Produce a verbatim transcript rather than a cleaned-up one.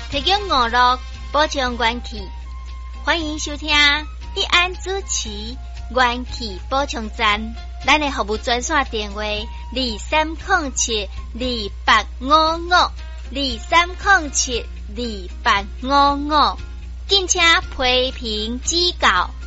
提供网络保障元气，欢迎收听一安主持元气保障站。咱的服务专线电话：二三零七二八五五，二三零七二八五五。敬请批评指教。